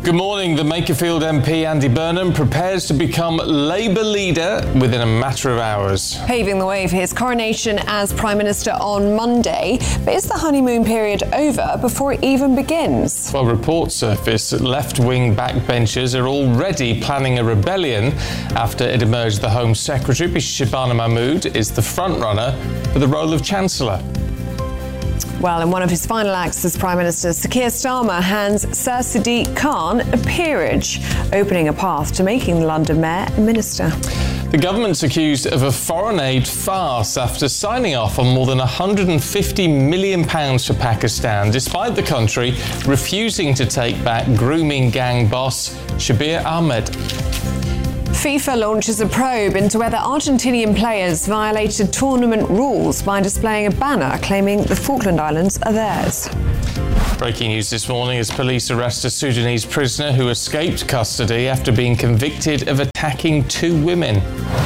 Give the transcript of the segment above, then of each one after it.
Good morning. The Makerfield MP Andy Burnham prepares to become Labour leader within a matter of hours. Paving the way for his coronation as Prime Minister on Monday. But is the honeymoon period over before it even begins? Well, reports surface that left-wing backbenchers are already planning a rebellion after it emerged the Home Secretary, Shabana Mahmood, is the front-runner for the role of Chancellor. Well, in one of his final acts as Prime Minister, Sir Keir Starmer hands Sir Sadiq Khan a peerage, opening a path to making the London Mayor a minister. The government's accused of a foreign aid farce after signing off on more than £150 million for Pakistan, despite the country refusing to take back grooming gang boss Shabir Ahmed. FIFA launches a probe into whether Argentinian players violated tournament rules by displaying a banner claiming the Falkland Islands are theirs. Breaking news this morning as police arrest a Sudanese prisoner who escaped custody after being convicted of attacking two women.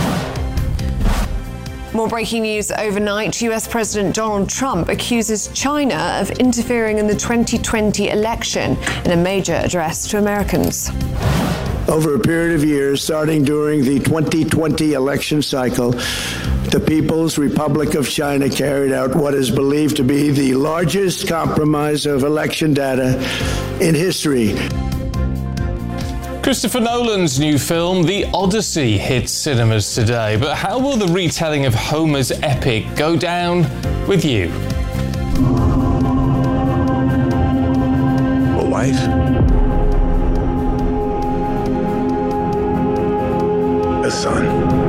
More breaking news overnight. US President Donald Trump accuses China of interfering in the 2020 election in a major address to Americans. Over a period of years, starting during the 2020 election cycle, the People's Republic of China carried out what is believed to be the largest compromise of election data in history. Christopher Nolan's new film, The Odyssey, hits cinemas today. But how will the retelling of Homer's epic go down with you? A wife. A son.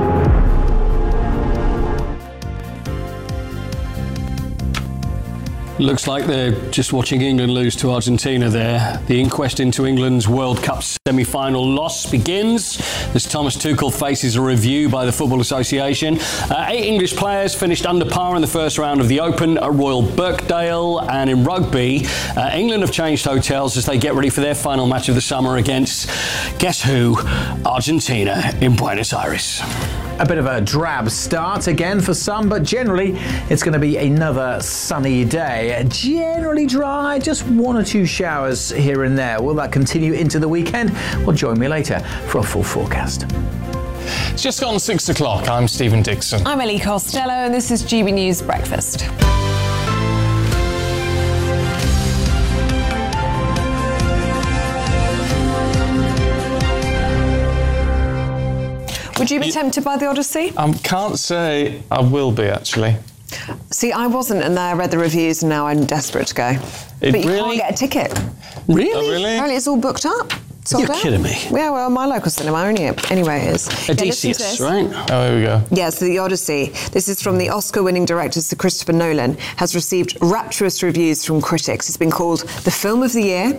Looks like they're just watching England lose to Argentina there. The inquest into England's World Cup semi-final loss begins as Thomas Tuchel faces a review by the Football Association. 8 English players finished under par in the first round of the Open at Royal Birkdale. And in rugby, England have changed hotels as they get ready for their final match of the summer against, guess who? Argentina in Buenos Aires. A bit of a drab start again for some, but generally it's going to be another sunny day. Generally dry, just 1 or 2 showers here and there. Will that continue into the weekend? Well, join me later for a full forecast. It's just gone 6 o'clock. I'm Stephen Dixon. I'm Ellie Costello and this is GB News Breakfast. Would you be tempted by The Odyssey? I can't say I will be, actually. See, I wasn't, and I read the reviews, and now I'm desperate to go. But you can't get a ticket. Really? Oh, really? Apparently it's all booked up. Sold You're out. kidding me. Yeah, well, my local cinema only. Anyway, it is. Odysseus, right? Oh, here we go. Yes, The Odyssey. This is from the Oscar-winning director Sir Christopher Nolan. Has received rapturous reviews from critics. It's been called the film of the year,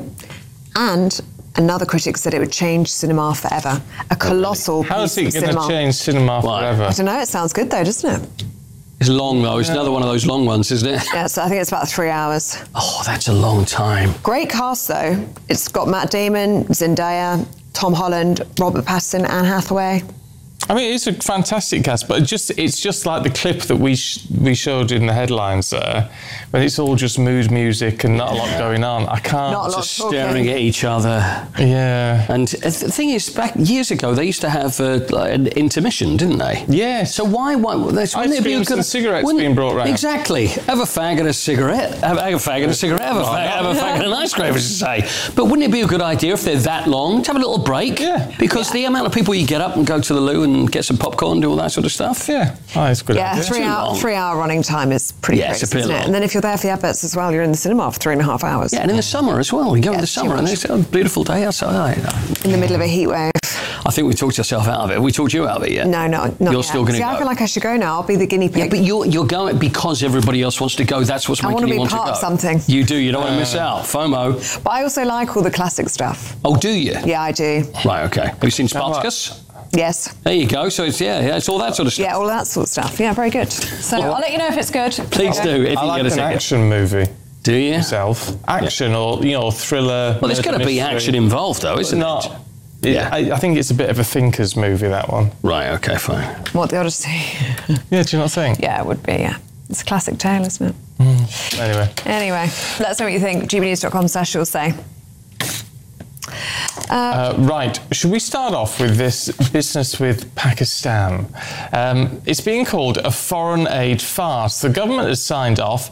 and another critic said it would change cinema forever. A colossal How piece is of it going cinema. to change cinema forever? I don't know. It sounds good though, doesn't it? It's long though. It's another one of those long ones, isn't it? Yeah, so I think it's about 3 hours. Oh, that's a long time. Great cast though. It's got Matt Damon, Zendaya, Tom Holland, Robert Pattinson, Anne Hathaway. I mean, it's a fantastic cast, but it's just like the clip that we showed in the headlines there, when it's all just mood music and not a lot going on. I can't. Not a lot Just talking. staring at each other. Yeah. And the thing is, back years ago, they used to have like an intermission, didn't they? Yes. So why wouldn't it be a Ice creams good... and cigarettes wouldn't- being brought round. Exactly. Have a fag and a cigarette. Have a fag and a cigarette. Have a fag and an ice cream, as you say. But wouldn't it be a good idea if they're that long to have a little break? Yeah. Because the amount of people you get up and go to the loo and get some popcorn, do all that sort of stuff. Yeah. Oh, it's a good. Yeah, idea. three hour running time is pretty Yeah, it's crazy, a bit isn't it? long. And then if you're there for the adverts as well, you're in the cinema for 3.5 hours. Yeah, and in the summer as well. You go in the it's too summer and much. it's a beautiful day outside. In the middle of a heat wave. I think we talked yourself out of it. Have we talked you out of it yet? No, not You're yet. still going to See, go. I feel like I should go now. I'll be the guinea pig. Yeah, but you're going because everybody else wants to go. That's what's I making wanna you be want to go. part of something. You do. You don't want to miss out. FOMO. But I also like all the classic stuff. Oh, do you? Yeah, I do. Right. Okay. Have you seen Spartacus? Yes. There you go. So it's it's all that sort of stuff. Yeah, all that sort of stuff. Yeah, very good. So I'll let you know if it's good. Please do. If I you like get a an ticket. action movie. Do you? Myself. Action or thriller. Well, there's got to be action involved, though, isn't Not. it? Yeah. I think it's a bit of a thinker's movie, that one. Right. Okay. Fine. What, The Odyssey? Yeah, do you not think? Yeah, it would be, yeah. It's a classic tale, isn't it? Anyway. Anyway, let us know what you think. gbnews.com/you'll say. Right, should we start off with this business with Pakistan? It's being called a foreign aid farce. The government has signed off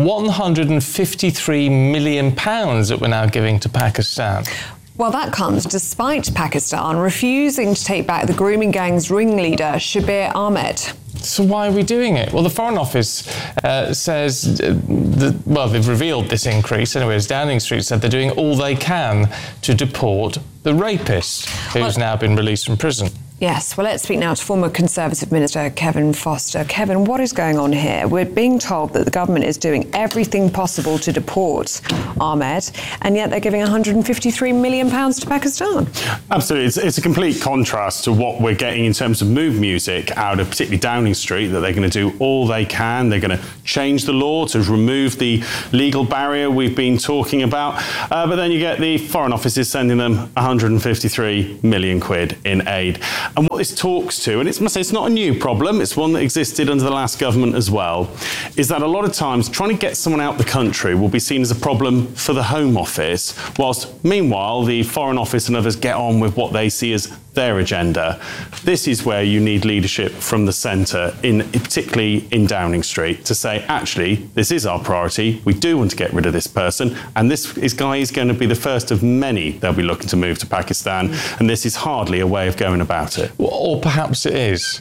£153 million that we're now giving to Pakistan. Well, that comes despite Pakistan refusing to take back the grooming gang's ringleader, Shabir Ahmed. So why are we doing it? Well, the Foreign Office says, they've revealed this increase. Anyways, Downing Street said they're doing all they can to deport the rapist, who's now been released from prison. Yes, well, let's speak now to former Conservative Minister Kevin Foster. Kevin, what is going on here? We're being told that the government is doing everything possible to deport Ahmed, and yet they're giving £153 million to Pakistan. Absolutely. It's a complete contrast to what we're getting in terms of mood music out of particularly Downing Street, that they're going to do all they can. They're going to change the law to remove the legal barrier we've been talking about. But then you get the Foreign Office is sending them £153 million in aid. And what this talks to, and it's not a new problem, it's one that existed under the last government as well, is that a lot of times trying to get someone out the country will be seen as a problem for the Home Office, whilst meanwhile the Foreign Office and others get on with what they see as their agenda. This is where you need leadership from the centre, particularly in Downing Street, to say, actually, this is our priority, we do want to get rid of this person, and this guy is going to be the first of many they'll be looking to move to Pakistan, and this is hardly a way of going about it. Or perhaps it is.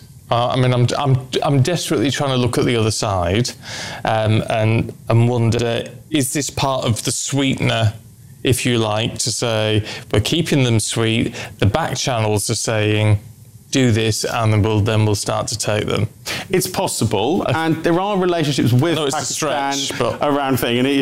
I'm desperately trying to look at the other side and wonder, is this part of the sweetener, if you like, to say we're keeping them sweet, the back channels are saying do this, and then we'll start to take them. It's possible, and there are relationships with Pakistan around thing, and it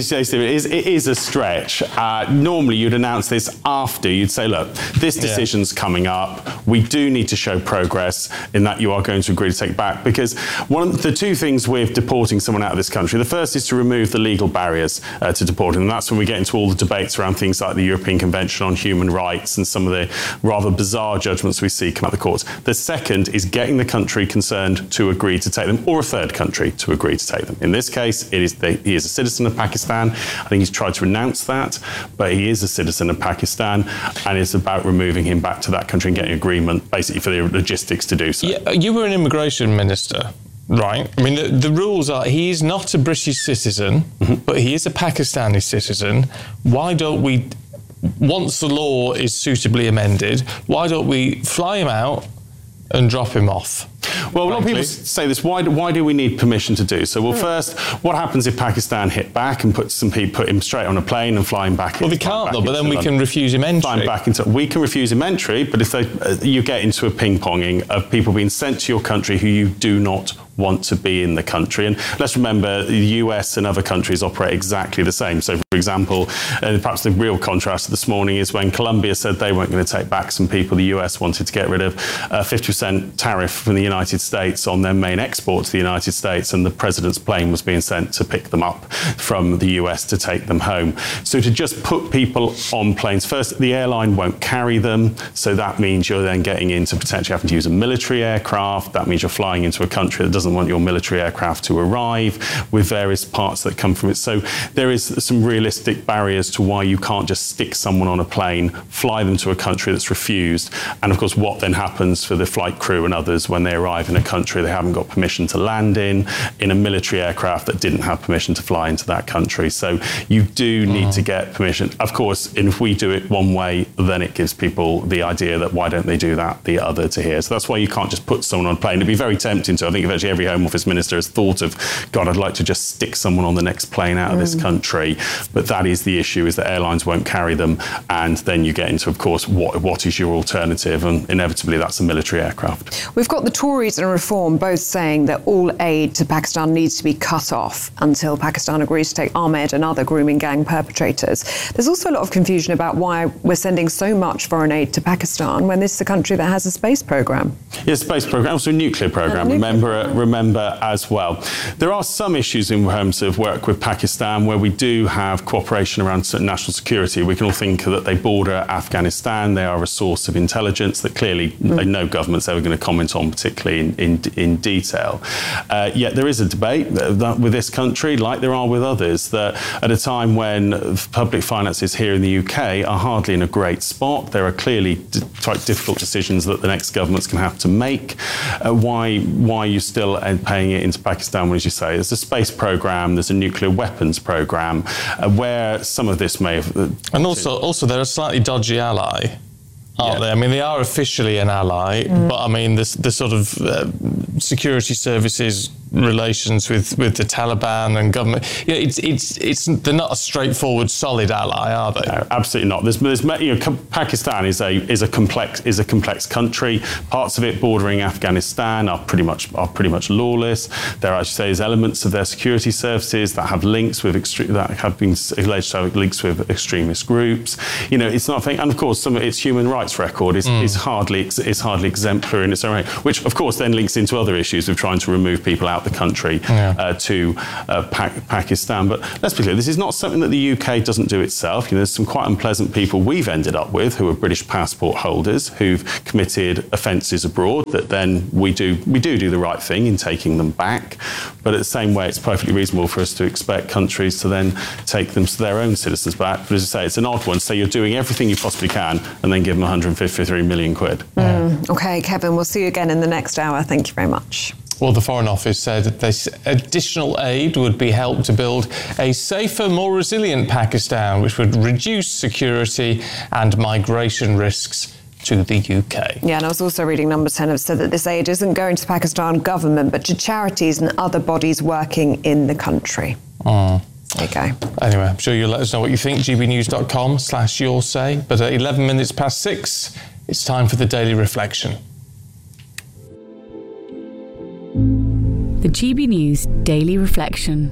is a stretch. Normally, you'd announce this after. You'd say, look, this decision's coming up. We do need to show progress in that you are going to agree to take back, because one of the two things with deporting someone out of this country, the first is to remove the legal barriers to deporting, and that's when we get into all the debates around things like the European Convention on Human Rights and some of the rather bizarre judgments we see come out of the courts. The second is getting the country concerned to agree to take them, or a third country to agree to take them. In this case, he is a citizen of Pakistan. I think he's tried to renounce that, but he is a citizen of Pakistan, and it's about removing him back to that country and getting agreement, basically, for the logistics to do so. Yeah, you were an immigration minister, right? I mean, the rules are he is not a British citizen, but he is a Pakistani citizen. Why don't we, once the law is suitably amended, why don't we fly him out and drop him off? Well, a lot of people say this. Why do we need permission to do so? Well, first, what happens if Pakistan hit back and put him straight on a plane and fly him back? Well, they can't, though, but then we can refuse him entry. We can refuse him entry, but if you get into a ping-ponging of people being sent to your country who you do not want to be in the country. And let's remember, the US and other countries operate exactly the same. So, for example, perhaps the real contrast this morning is when Colombia said they weren't going to take back some people. The US wanted to get rid of a 50% tariff from the United States on their main export to the United States, and the president's plane was being sent to pick them up from the US to take them home. So to just put people on planes, first, the airline won't carry them, so that means you're then getting into potentially having to use a military aircraft. That means you're flying into a country that doesn't want your military aircraft to arrive, with various parts that come from it. So there is some realistic barriers to why you can't just stick someone on a plane, fly them to a country that's refused, and of course what then happens for the flight crew and others when they arrive in a country they haven't got permission to land in a military aircraft that didn't have permission to fly into that country. So you do need to get permission. Of course, if we do it one way, then it gives people the idea that why don't they do that the other to here. So that's why you can't just put someone on a plane. It'd be very tempting to. I think eventually every Home Office minister has thought of, God, I'd like to just stick someone on the next plane out of this country. But that is the issue, is that airlines won't carry them. And then you get into, of course, what is your alternative? And inevitably that's a military aircraft. We've got the Tories and Reform both saying that all aid to Pakistan needs to be cut off until Pakistan agrees to take Ahmed and other grooming gang perpetrators. There's also a lot of confusion about why we're sending so much foreign aid to Pakistan when this is a country that has a space programme. Yes, space programme, also a nuclear programme. Remember remember as well. There are some issues in terms of work with Pakistan where we do have cooperation around national security. We can all think that they border Afghanistan. They are a source of intelligence that clearly no government's ever going to comment on, particularly in detail. Yet there is a debate with this country, like there are with others, that at a time when public finances here in the UK are hardly in a great spot, there are clearly quite difficult decisions that the next government's going to have to make. Why are you still paying it into Pakistan when, as you say, there's a space program, there's a nuclear weapons program, where some of this may have... And also they're a slightly dodgy ally, aren't they? I mean, they are officially an ally, but I mean, the sort of security services relations with the Taliban and government, they're not a straightforward, solid ally, are they? No, absolutely not. Pakistan is a complex country. Parts of it bordering Afghanistan are pretty much lawless. There, I should say, is elements of their security services that have links with that have been alleged to have links with extremist groups. It's not a thing, and of course, some of its human rights record is hardly exemplary in its own way, which of course then links into other issues of trying to remove people out the country to Pakistan. But let's be clear, this is not something that the UK doesn't do itself. There's some quite unpleasant people we've ended up with who are British passport holders who've committed offences abroad that then we do the right thing in taking them back. But at the same way, it's perfectly reasonable for us to expect countries to then take their own citizens back. But as I say, it's an odd one. So you're doing everything you possibly can and then give them 153 million quid. OK, Kevin, we'll see you again in the next hour. Thank you very much. Well, the Foreign Office said that this additional aid would be helped to build a safer, more resilient Pakistan, which would reduce security and migration risks to the UK. Yeah, and I was also reading Number 10 have said that this aid isn't going to the Pakistan government, but to charities and other bodies working in the country. There you go. Anyway, I'm sure you'll let us know what you think, gbnews.com/yoursay. But at 11 minutes past 6, it's time for the Daily Reflection. The GB News Daily Reflection.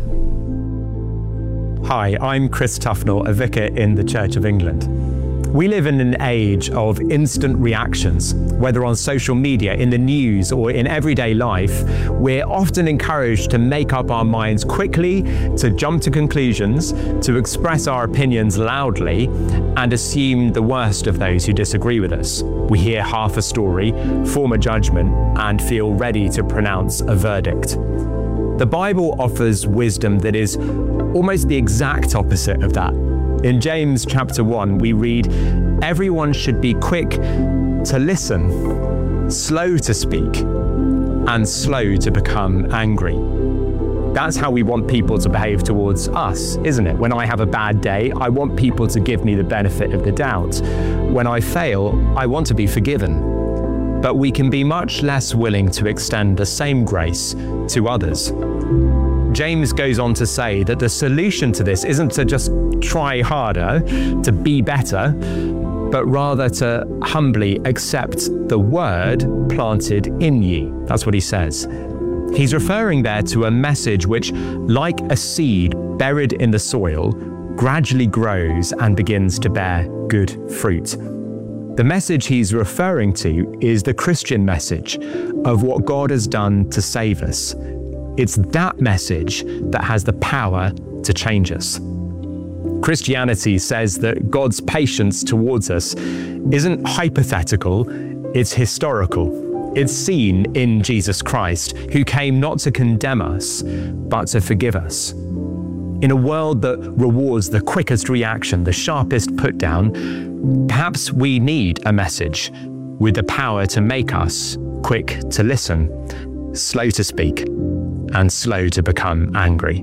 Hi, I'm Chris Tufnell, a vicar in the Church of England. We live in an age of instant reactions, whether on social media, in the news, or in everyday life. We're often encouraged to make up our minds quickly, to jump to conclusions, to express our opinions loudly, and assume the worst of those who disagree with us. We hear half a story, form a judgment, and feel ready to pronounce a verdict. The Bible offers wisdom that is almost the exact opposite of that. In James chapter 1, we read, "Everyone should be quick to listen, slow to speak, and slow to become angry." That's how we want people to behave towards us, isn't it? When I have a bad day, I want people to give me the benefit of the doubt. When I fail, I want to be forgiven. But we can be much less willing to extend the same grace to others. James goes on to say that the solution to this isn't to just try harder, to be better, but rather to humbly accept the word planted in you. That's what he says. He's referring there to a message which, like a seed buried in the soil, gradually grows and begins to bear good fruit. The message he's referring to is the Christian message of what God has done to save us. It's that message that has the power to change us. Christianity says that God's patience towards us isn't hypothetical, it's historical. It's seen in Jesus Christ, who came not to condemn us, but to forgive us. In a world that rewards the quickest reaction, the sharpest put down, perhaps we need a message with the power to make us quick to listen, slow to speak, and slow to become angry.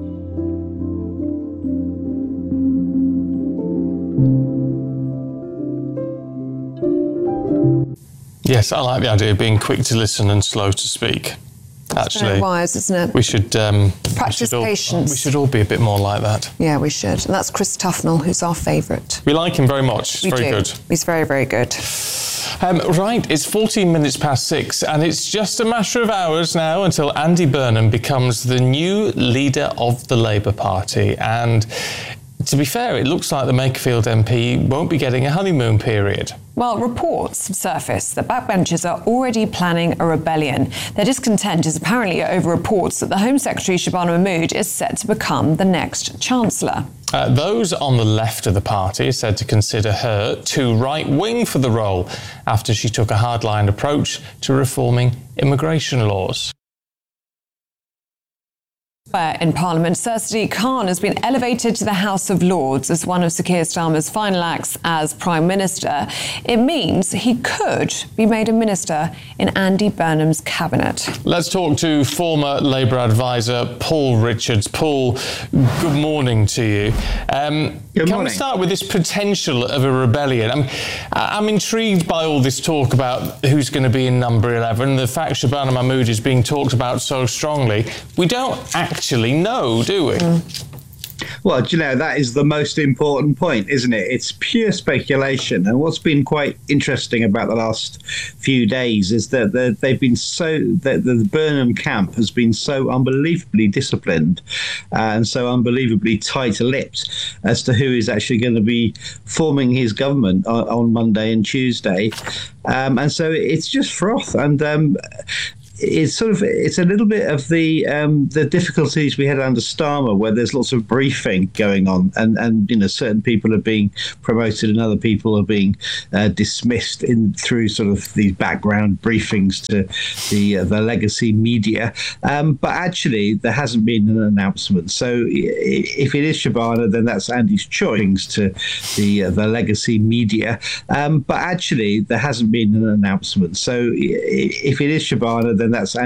Yes, I like the idea of being quick to listen and slow to speak. Actually, very wise, isn't it? We should practice patience. We should all be a bit more like that. Yeah, we should. And that's Chris Tufnell, who's our favourite. We like him very much. He's very good. He's very, very good. Right, it's 14 minutes past 6, and it's just a matter of hours now until Andy Burnham becomes the new leader of the Labour Party. And to be fair, it looks like the Makerfield MP won't be getting a honeymoon period. Well, reports have surfaced that backbenchers are already planning a rebellion. Their discontent is apparently over reports that the Home Secretary Shabana Mahmood is set to become the next Chancellor. Those on the left of the party are said to consider her too right-wing for the role after she took a hardline approach to reforming immigration laws. In Parliament, Sir Sadiq Khan has been elevated to the House of Lords as one of Sir Keir Starmer's final acts as Prime Minister. It means he could be made a minister in Andy Burnham's cabinet. Let's talk to former Labour advisor Paul Richards. Paul, good morning to you. Can we start with this potential of a rebellion? I'm intrigued by all this talk about who's going to be in number 11. The fact Shabana Mahmood is being talked about so strongly. We don't actually know, do we? Well, do you know, that is the most important point, isn't it? It's pure speculation. And what's been quite interesting about the last few days is that the Burnham camp has been so unbelievably disciplined and so unbelievably tight-lipped as to who is actually going to be forming his government on Monday and Tuesday. And so it's just froth. And it's a little bit of the difficulties we had under Starmer, where there's lots of briefing going on, and you know, certain people are being promoted and other people are being dismissed through sort of these background briefings to the legacy media. But actually, there hasn't been an announcement. So if it is Shabana, then that's Andy's choice to the legacy media. But actually, there hasn't been an announcement. So if it is Shabana, then that's